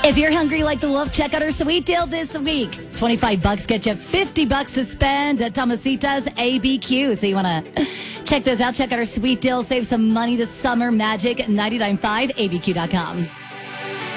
If you're hungry like the wolf, check out our sweet deal this week. $25 get you $50 to spend at Tomasita's ABQ. So you want to check those out. Check out our sweet deal. Save some money this summer. Magic 99.5 ABQ.com.